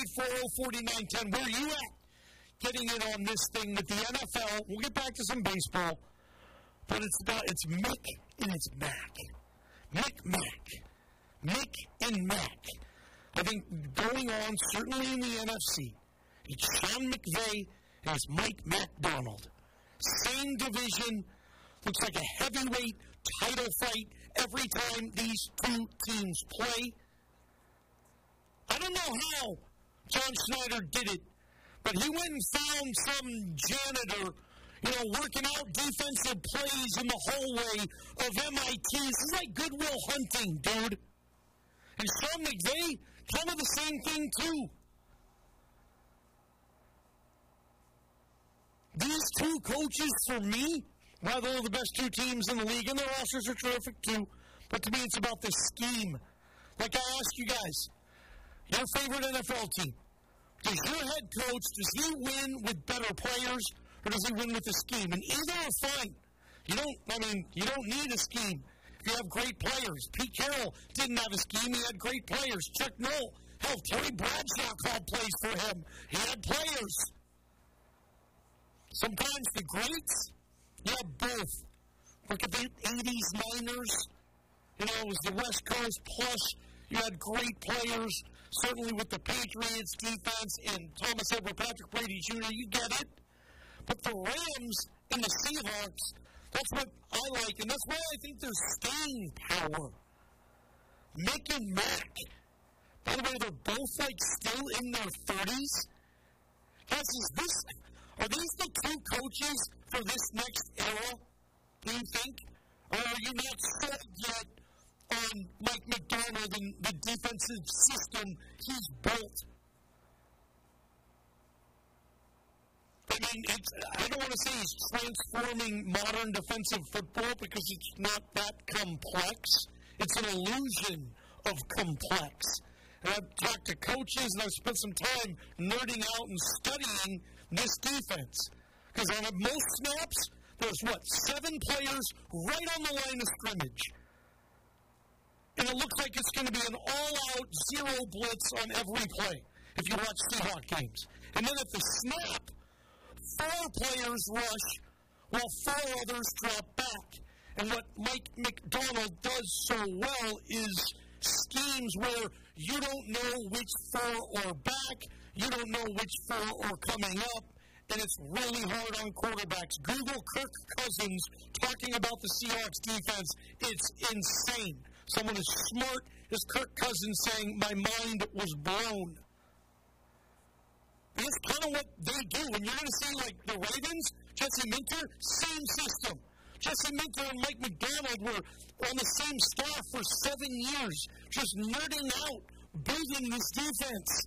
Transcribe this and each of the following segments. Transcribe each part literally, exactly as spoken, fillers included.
eight four zero, four nine one zero. Where are you at? Getting in on this thing with the N F L. We'll get back to some baseball. But it's about, it's Mick and it's Mac. Mick Mac. Mick and Mac. I think going on, certainly in the N F C, it's Sean McVay and it's Mike McDonald. Same division. Looks like a heavyweight title fight every time these two teams play. I don't know how John Schneider did it, but he went and found some janitor, you know, working out defensive plays in the hallway of M I T. This is like Goodwill Hunting, dude. And Sean McVay, kind of the same thing, too. These two coaches, for me, while they're the best two teams in the league, and their rosters are terrific, too, but to me, it's about the scheme. Like I asked you guys, your favorite N F L team, does your head coach, does he win with better players, or does he win with a scheme? And either are fine. You don't, I mean, you don't need a scheme if you have great players. Pete Carroll didn't have a scheme. He had great players. Chuck Noll, hell, Terry Bradshaw called plays for him. He had players. Sometimes the greats, you have both. Look at the eighties Niners. You know, it was the West Coast, plus you had great players, certainly with the Patriots defense and Thomas Edward, Patrick Brady Junior You get it. But the Rams and the Seahawks, that's what I like, and that's why I think there's staying power. Mick and Mac. By the way, they're both, like, still in their thirties. Guys, is this, are these the two coaches for this next era, do you think? Or are you not sold yet on Mike McDonald and the defensive system he's built? I mean, it's, I don't want to say he's transforming modern defensive football because it's not that complex. It's an illusion of complex. And I've talked to coaches and I've spent some time nerding out and studying this defense. Because on most snaps, there's, what, seven players right on the line of scrimmage. And it looks like it's going to be an all-out zero blitz on every play if you watch Seahawks games. And then at the snap, four players rush while four others drop back. And what Mike McDonald does so well is schemes where you don't know which four are back, you don't know which four are coming up, and it's really hard on quarterbacks. Google Kirk Cousins talking about the Seahawks defense. It's insane. Someone as smart as Kirk Cousins saying, my mind was blown. That's kind of what they do. And you're going to see, like, the Ravens, Jesse Minter, same system. Jesse Minter and Mike McDonald were on the same staff for seven years, just nerding out, building this defense.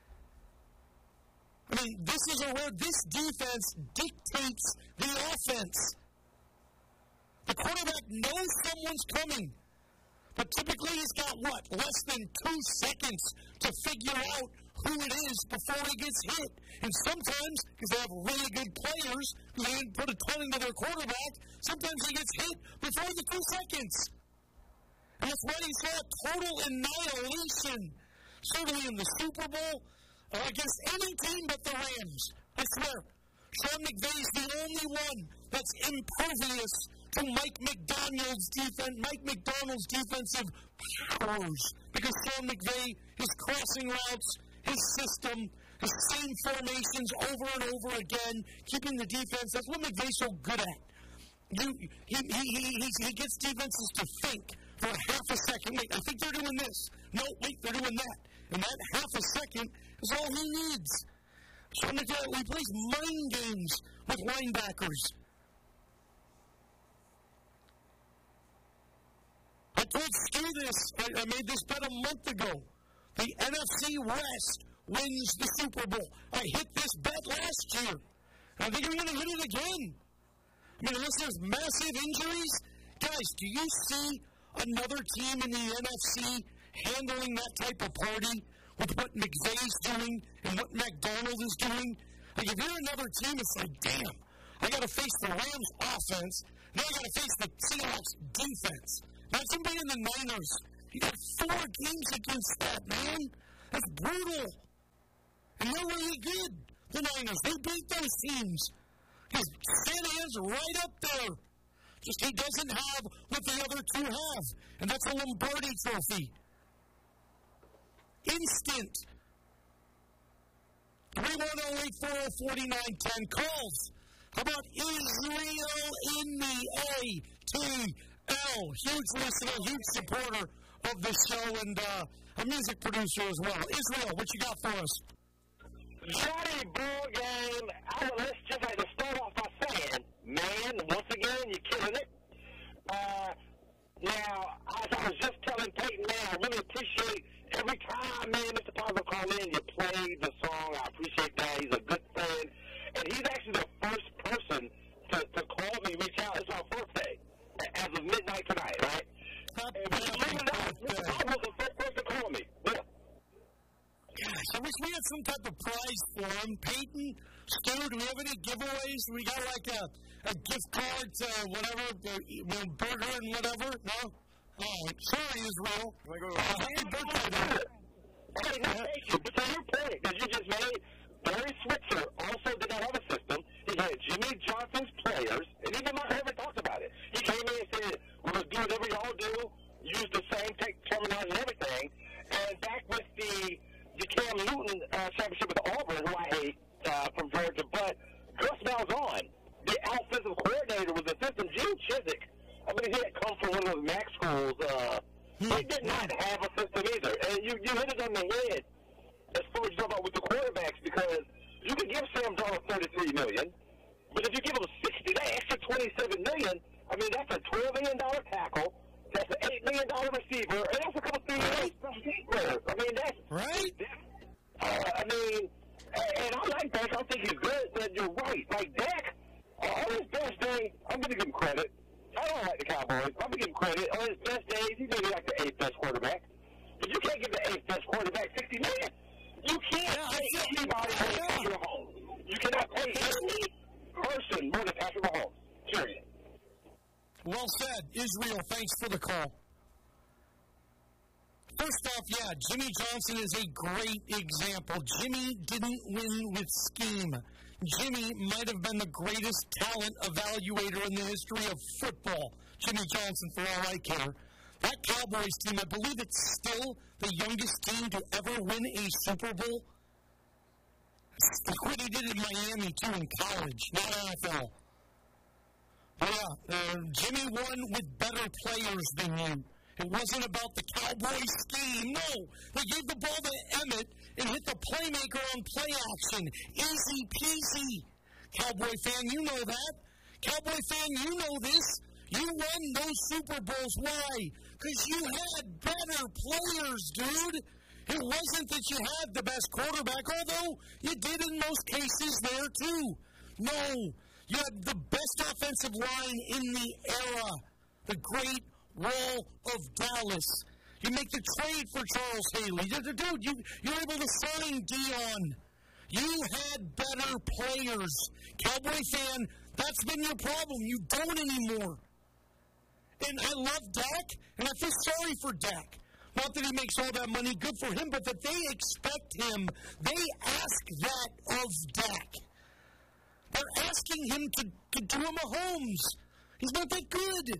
I mean, this is a word, this defense dictates the offense. The quarterback knows someone's coming, but typically he's got, what, less than two seconds to figure out who it is before he gets hit. And sometimes, because they have really good players, who they didn't put a ton into their quarterback, sometimes he gets hit before the two seconds. And that's why he saw total annihilation, certainly in the Super Bowl, uh, against any team but the Rams. I swear. Sean McVay's the only one that's impervious to Mike McDonald's defense, Mike McDonald's defensive powers. Because Sean McVay, his crossing routes, his system, the same formations over and over again, keeping the defense. That's what McVay's so good at. You, he, he, he, he gets defenses to think for a half a second. Wait, I think they're doing this. No, wait, they're doing that. And that half a second is all he needs. So McVay, he plays mind games with linebackers. I told Stu this. I, I made this bet a month ago. The N F C West wins the Super Bowl. I hit this bet last year. I think I'm going to hit it again. I mean, unless there's massive injuries, guys, do you see another team in the N F C handling that type of party with what McVay's doing and what McDonald is doing? Like, if you're another team, it's like, damn, I got to face the Rams offense, now I got to face the Seahawks defense. Imagine being in the Niners. You got four games against that, man. That's brutal. And they're really good, the Niners. They beat those teams. Because Shanahan's right up there. Just he doesn't have what the other two have. And that's a Lombardi trophy. Instant. three one oh eight four oh four nine ten. Calls. How about Israel in the A T L? Huge listener, huge supporter of the show, and uh, a music producer as well. Israel, what you got for us? Johnny Ball Game. I would let's just like to start off by saying, man, once again, you're killing it. Uh, now, as I was just telling Peyton, man, I really appreciate every time, man, Mister Pablo called in, you played the song. I appreciate that. He's a good friend. And he's actually the first person to, to call me, reach out. It's my birthday, as of midnight tonight, right? Happy And Mister Pablo's the first person to call me. Yeah. I wish we had some type of prize for him. Peyton, Stu, do we have any giveaways? We got like a, a gift card to whatever, the, you know, burger and whatever? No? Oh, sorry, Israel. Uh, happy birthday, man. Hey, no, thank you. But to your point that you just made, Barry Switzer also did not have a system. He had Jimmy Johnson's players, and even Mark Herbert talked about it. He came in and said, we're going to do whatever y'all do, use the same tech terminology and everything. And back with the the Cam Newton uh, championship with Auburn, who I hate uh, from Georgia, but Gus Malzahn, the offensive coordinator, was assistant Gene Chizik. I mean, he had come from one of those MAC schools. Uh, he did not have a system either. And you, you hit it on the head as far as you talk about with the quarterbacks, because you can give Sam Darnold thirty-three million dollars, but if you give him sixty, that extra twenty-seven million dollars, I mean, that's a twelve million dollars tackle. That's an eight million dollars receiver, and that's a couple three million dollars players. I mean, that's right. Uh, I mean, and I like Dak. I think he's good, but you're right. Like Dak, uh, on his best day, I'm going to give him credit. I don't like the Cowboys. I'm going to give him credit. On his best days, he's maybe like the eighth best quarterback. But you can't give the eighth best quarterback sixty million dollars. You can't yeah, pay anybody more than Patrick Mahomes. You cannot pay any person more than Patrick Mahomes. Period. Well said. Israel, thanks for the call. First off, yeah, Jimmy Johnson is a great example. Jimmy didn't win with scheme. Jimmy might have been the greatest talent evaluator in the history of football. Jimmy Johnson, for all I care. That Cowboys team, I believe it's still the youngest team to ever win a Super Bowl. Like what he did in Miami, too, in college, not N F L. Yeah, uh, Jimmy won with better players than you. It wasn't about the Cowboy scheme. No, they gave the ball to Emmett and hit the playmaker on play action. Easy peasy. Cowboy fan, you know that. Cowboy fan, you know this. You won those Super Bowls. Why? Because you had better players, dude. It wasn't that you had the best quarterback, although you did in most cases there, too. No. You had the best offensive line in the era, the Great Wall of Dallas. You make the trade for Charles Haley. Dude, you, you're able to sign Dion. You had better players. Cowboy fan, that's been your problem. You don't anymore. And I love Dak, and I feel sorry for Dak. Not that he makes all that money, good for him, but that they expect him. They ask that of Dak. They're asking him to, to do a Mahomes. He's not that good.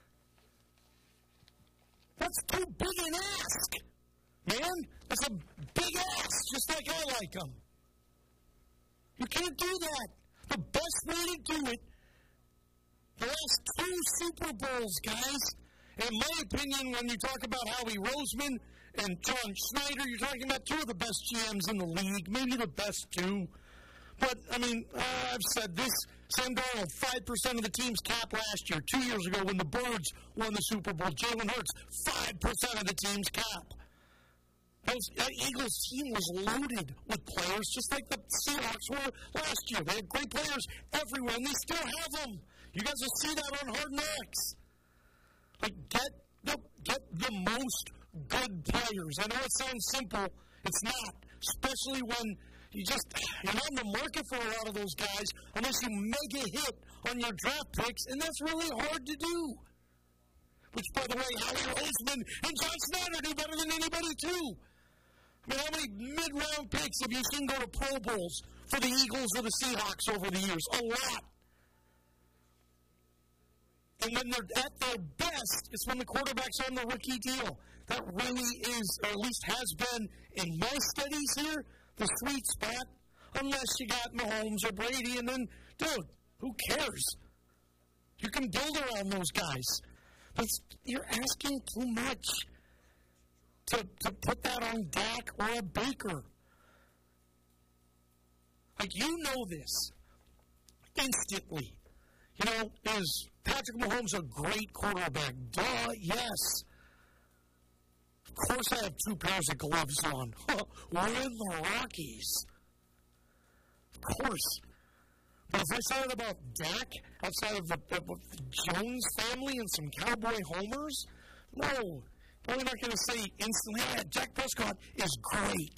That's too big an ask, man. That's a big ask, just like I like him. You can't do that. The best way to do it, the last two Super Bowls, guys, in my opinion, when you talk about Howie Roseman and John Schneider, you're talking about two of the best G Ms in the league, maybe the best two. But, I mean, uh, I've said this, Sam Darnold, five percent of the team's cap last year. Two years ago when the Birds won the Super Bowl, Jalen Hurts, five percent of the team's cap. Those, that Eagles team was loaded with players, just like the Seahawks were last year. They had great players everywhere, and they still have them. You guys will see that on Hard Knocks. Like, get the, get the most good players. I know it sounds simple. It's not, especially when you just, you're not in the market for a lot of those guys unless you mega hit on your draft picks, and that's really hard to do. Which, by the way, Howie Roseman and John Snyder do better than anybody, too. I mean, how many mid-round picks have you seen go to Pro Bowls for the Eagles or the Seahawks over the years? A lot. And when they're at their best, it's when the quarterback's on the rookie deal. That really is, or at least has been, in my studies here, the sweet spot. Unless you got Mahomes or Brady, and then, dude, who cares? You can build around those guys. But you're asking too much to, to put that on Dak or a Baker. Like, you know this instantly. You know, is Patrick Mahomes a great quarterback? Duh, yes. Of course I have two pairs of gloves on. We're in the Rockies. Of course. But if I said it about Dak, outside of the, the, the Jones family and some Cowboy homers, no. Probably not going to say instantly, yeah, Dak Prescott is great.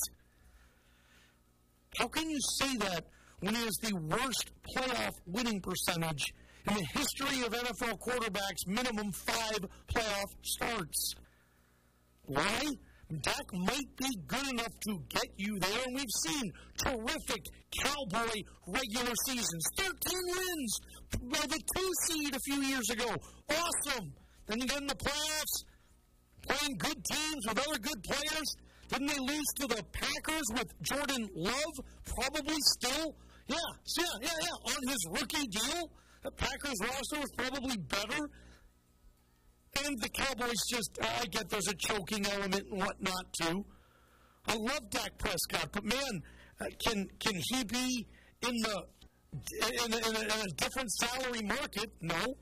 How can you say that when he has the worst playoff winning percentage in the history of N F L quarterbacks, minimum five playoff starts? Why? Dak might be good enough to get you there, and we've seen terrific Cowboy regular seasons. thirteen wins, well, the two seed a few years ago. Awesome. Then you get in the playoffs, playing good teams with other good players. Didn't they lose to the Packers with Jordan Love? Probably still. Yeah, yeah, yeah, yeah. On his rookie deal, the Packers roster was probably better. And the Cowboys just, I get there's a choking element and whatnot, too. I love Dak Prescott, but man, uh, can can he be in the in, a, in, a, in a different salary market? No.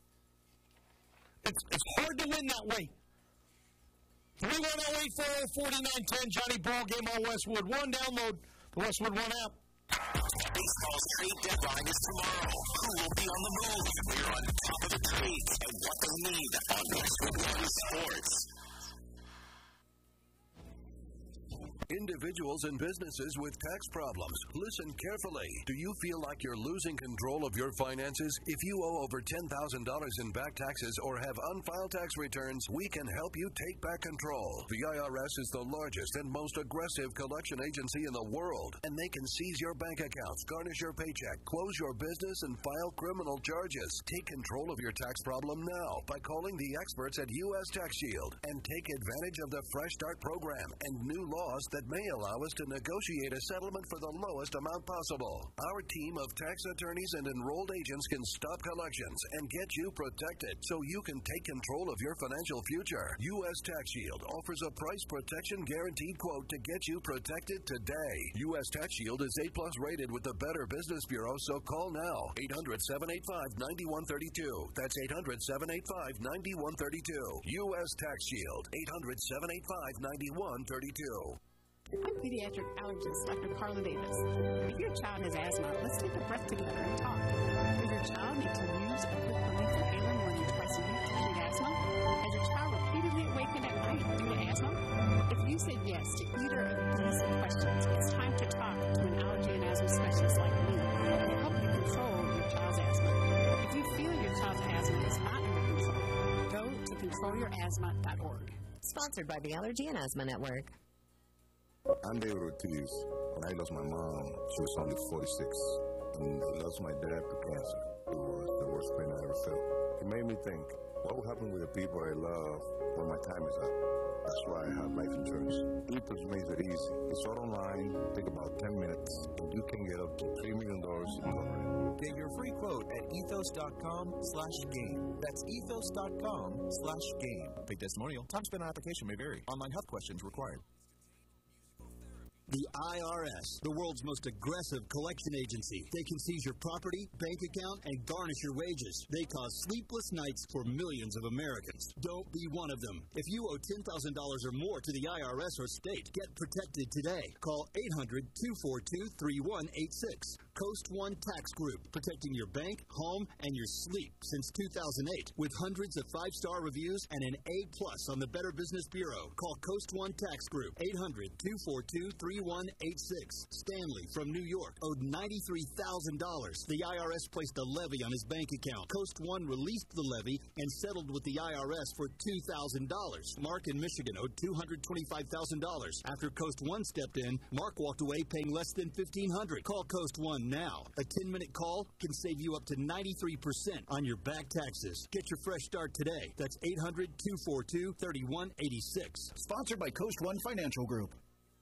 It's, it's hard to win that way. three one oh eight four oh four nine ten, Johnny Ballgame on Westwood One. Download the Westwood One app. Baseball's trade deadline is tomorrow. Who will be on the move? We're on top of the trades and what they need on Westwood One Sports. Individuals and businesses with tax problems, listen carefully. Do you feel like you're losing control of your finances? If you owe over ten thousand dollars in back taxes or have unfiled tax returns, we can help you take back control. The I R S is the largest and most aggressive collection agency in the world, and they can seize your bank accounts, garnish your paycheck, close your business, and file criminal charges. Take control of your tax problem now by calling the experts at U S Tax Shield and take advantage of the Fresh Start program and new laws that may allow us to negotiate a settlement for the lowest amount possible. Our team of tax attorneys and enrolled agents can stop collections and get you protected so you can take control of your financial future. U S Tax Shield offers a price protection guaranteed quote to get you protected today. U S Tax Shield is A plus rated with the Better Business Bureau, so call now. eight hundred, seven eight five, nine one three two. That's eight hundred, seven eight five, nine one three two. U S Tax Shield. eight hundred, seven eight five, nine one three two. I'm pediatric allergist Doctor Carla Davis. If your child has asthma, let's take a breath together and talk. Does your child need to use a quick relief inhaler more than twice a week to treat asthma? Has your child repeatedly awakened at night due to asthma? If you said yes to either of these questions, it's time to talk to an allergy and asthma specialist like me and help you control your child's asthma. If you feel your child's asthma is not under control, go to control your asthma dot org. Sponsored by the Allergy and Asthma Network. I'm David Ortiz. When I lost my mom, she was only forty-six. And I lost my dad to cancer. It was the worst pain I ever felt. It made me think, what will happen with the people I love when my time is up? That's why I have life insurance. Ethos makes it easy. It's all online, take about ten minutes, and you can get up to three million dollars in coverage. Get your free quote at ethos.com slash game. That's ethos.com slash game. Big testimonial. Time spent on application may vary. Online health questions required. The I R S, the world's most aggressive collection agency. They can seize your property, bank account, and garnish your wages. They cause sleepless nights for millions of Americans. Don't be one of them. If you owe ten thousand dollars or more to the I R S or state, get protected today. Call eight hundred, two four two, three one eight six. Coast One Tax Group, protecting your bank, home, and your sleep since two thousand eight. With hundreds of five-star reviews and an A plus on the Better Business Bureau. Call Coast One Tax Group, eight hundred, two four two, three one eight six. Stanley from New York owed ninety-three thousand dollars. The I R S placed a levy on his bank account. Coast One released the levy and settled with the I R S for two thousand dollars. Mark in Michigan owed two hundred twenty-five thousand dollars. After Coast One stepped in, Mark walked away paying less than fifteen hundred dollars. Call Coast One now. A ten-minute call can save you up to ninety-three percent on your back taxes. Get your fresh start today. That's eight hundred, two four two, three one eight six. Sponsored by Coast One Financial Group.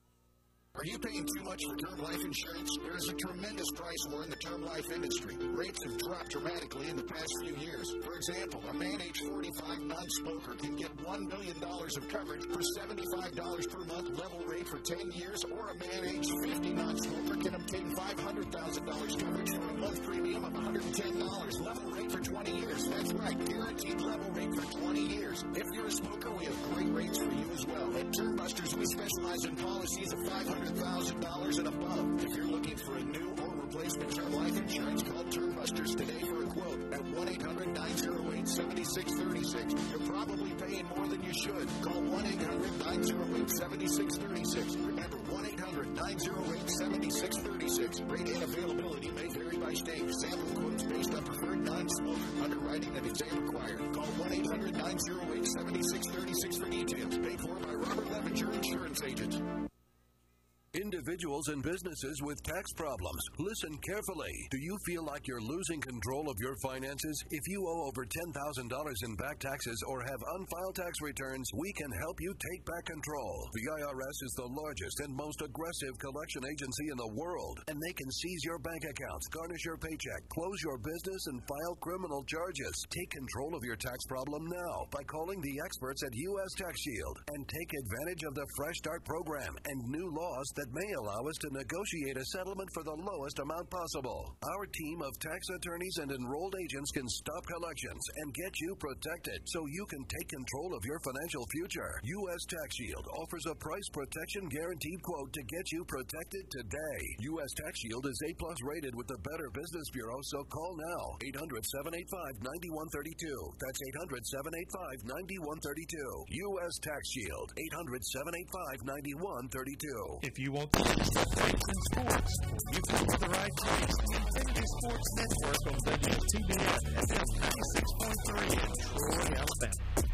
Are you paying too much for term life insurance? There is a tremendous price war in the term life industry. Rates have dropped dramatically in the past few years. For example, a man age forty-five non-smoker can get one billion dollars of coverage for seventy-five dollars per month level rate for ten years, or a man age fifty non-smoker can obtain five hundred thousand dollars coverage for a month premium of one hundred ten dollars level rate for twenty years. That's right, guaranteed level rate for twenty years. If you're a smoker, we have great rates for you as well. At Term Busters, we specialize in policies of five hundred thousand dollars and above. If you're looking for a new or replacement term life insurance, call Term Busters today for a quote at one eight hundred, nine oh eight, seven six three six. You're probably paying more than you should. Call one eight hundred, nine oh eight, seven six three six. Remember, one eight hundred, nine oh eight, seven six three six. Rate and availability may vary by state. Sample quotes based on preferred non-smoker. Underwriting and exam required. Call one eight hundred, nine oh eight, seven six three six for details. Paid for by Robert Levinger Insurance Agent. Individuals and businesses with tax problems, listen carefully. Do you feel like you're losing control of your finances? If you owe over ten thousand dollars in back taxes or have unfiled tax returns, we can help you take back control. The I R S is the largest and most aggressive collection agency in the world, and they can seize your bank accounts, garnish your paycheck, close your business, and file criminal charges. Take control of your tax problem now by calling the experts at U S Tax Shield and take advantage of the Fresh Start program and new laws that may allow us to negotiate a settlement for the lowest amount possible. Our team of tax attorneys and enrolled agents can stop collections and get you protected so you can take control of your financial future. U S Tax Shield offers a price protection guaranteed quote to get you protected today. U S Tax Shield is A plus rated with the Better Business Bureau, so call now. eight hundred, seven eight five, nine one three two. That's eight hundred, seven eight five, nine one three two. U S Tax Shield. eight hundred, seven eight five, nine one three two. If you want the latest in sports, you've come to the right place. Infinity Sports Network on W T B N F M ninety-six point three in Troy, Alabama.